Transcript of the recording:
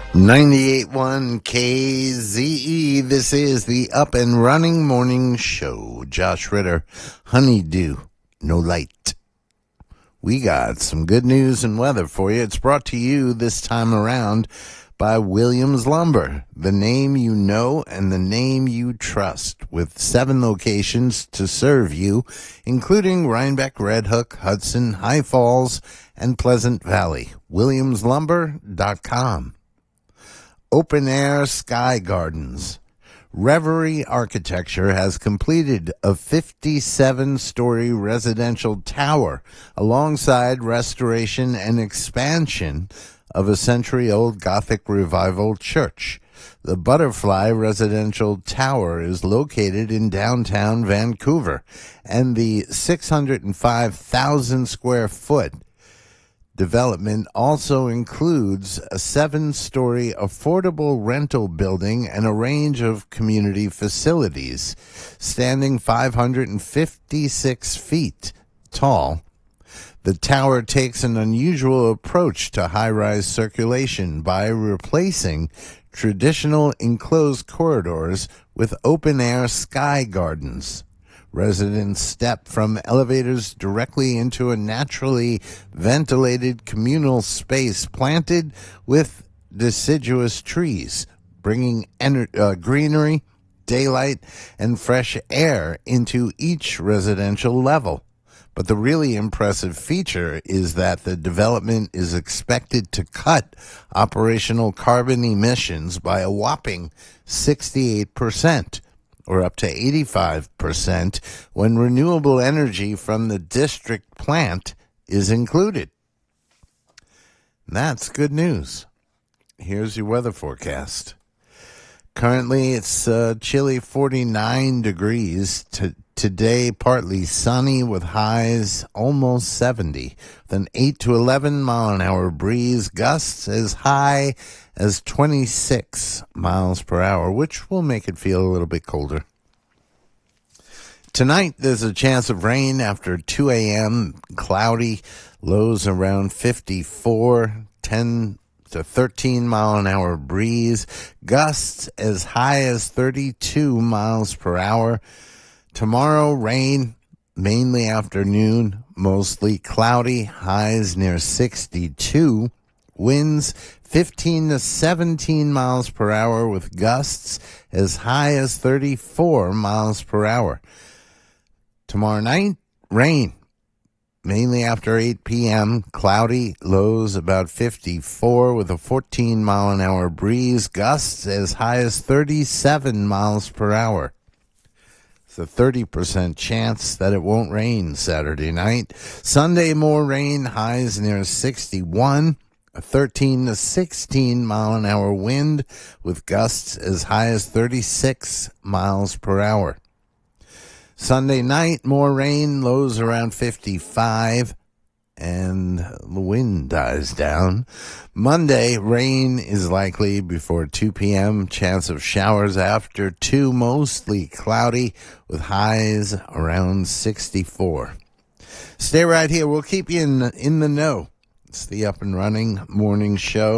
98.1 KZE. This is the Up and Running Morning Show. Josh Ritter, Honeydew, no light. We got some good news and weather for you. It's brought to you this time around by Williams Lumber, the name you know and the name you trust, with 7 locations to serve you, including Rhinebeck, Red Hook, Hudson, High Falls, and Pleasant Valley. WilliamsLumber.com. Open Air Sky Gardens. Reverie Architecture has completed a 57-story residential tower alongside restoration and expansion of a century-old Gothic Revival church. The Butterfly Residential Tower is located in downtown Vancouver, and the 605,000 square foot development also includes a 7-story affordable rental building and a range of community facilities, standing 556 feet tall. The tower takes an unusual approach to high-rise circulation by replacing traditional enclosed corridors with open-air sky gardens. Residents step from elevators directly into a naturally ventilated communal space planted with deciduous trees, bringing greenery, daylight, and fresh air into each residential level. But the really impressive feature is that the development is expected to cut operational carbon emissions by a whopping 68%. Or up to 85% when renewable energy from the district plant is included. That's good news. Here's your weather forecast. Currently, it's chilly 49 degrees. Today, partly sunny with highs almost 70. With an 8 to 11 mile an hour breeze, gusts as high as 26 miles per hour, which will make it feel a little bit colder. Tonight, there's a chance of rain after 2 a.m., cloudy, lows around 54, 10 to 13 mile an hour breeze, gusts as high as 32 miles per hour. Tomorrow, rain, mainly afternoon, mostly cloudy, highs near 62, winds 15 to 17 miles per hour with gusts as high as 34 miles per hour. Tomorrow night, rain, mainly after 8 p.m., cloudy, lows about 54 with a 14 mile an hour breeze, gusts as high as 37 miles per hour. It's a 30% chance that it won't rain Saturday night. Sunday, more rain, highs near 61, a 13 to 16 mile an hour wind with gusts as high as 36 miles per hour. Sunday night, more rain, lows around 55, and the wind dies down. Monday, rain is likely before 2 p.m. Chance of showers after 2, mostly cloudy with highs around 64. Stay right here. We'll keep you in the know. It's the Up and Running Morning Show.